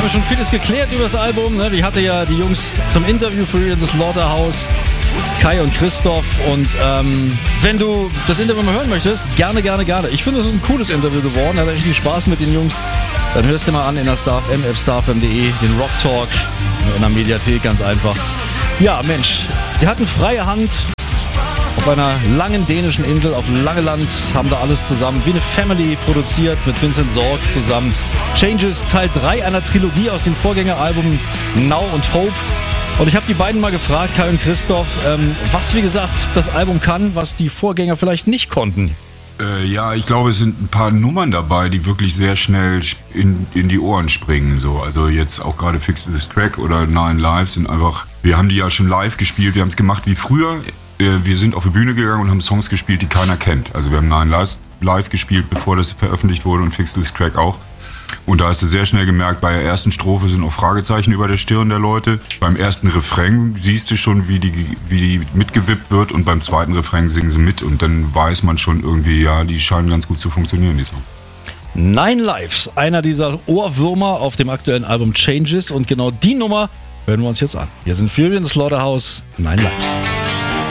Wir haben schon vieles geklärt über das Album. Ne? Ich hatte ja die Jungs zum Interview für The Slaughterhouse, Kai und Christoph. Und wenn du das Interview mal hören möchtest, gerne. Ich finde, es ist ein cooles Interview geworden. Hat richtig Spaß mit den Jungs. Dann hörst du mal an in der StarFM-App, starfm.de, den Rock Talk in der Mediathek, ganz einfach. Ja, Mensch, sie hatten freie Hand auf einer langen dänischen Insel, auf Langeland, haben da alles zusammen, wie eine Family produziert, mit Vincent Sorg zusammen. Changes, Teil 3 einer Trilogie aus den Vorgängeralben Now und Hope. Und ich habe die beiden mal gefragt, Kai und Christoph, was, wie gesagt, das Album kann, was die Vorgänger vielleicht nicht konnten. Ja, ich glaube, es sind ein paar Nummern dabei, die wirklich sehr schnell in die Ohren springen. So. Also jetzt auch gerade Fix This Track oder Nine Lives sind einfach, wir haben die ja schon live gespielt, wir haben es gemacht wie früher. Wir sind auf die Bühne gegangen und haben Songs gespielt, die keiner kennt. Also wir haben Nine Lives live gespielt, bevor das veröffentlicht wurde, und Fix This Track auch. Und da hast du sehr schnell gemerkt, bei der ersten Strophe sind auch Fragezeichen über der Stirn der Leute. Beim ersten Refrain siehst du schon, wie die mitgewippt wird, und beim zweiten Refrain singen sie mit, und dann weiß man schon irgendwie, ja, die scheinen ganz gut zu funktionieren, die Songs. Nine Lives, einer dieser Ohrwürmer auf dem aktuellen Album Changes, und genau die Nummer hören wir uns jetzt an. Wir sind Fury in the Slaughterhouse, Nine Lives.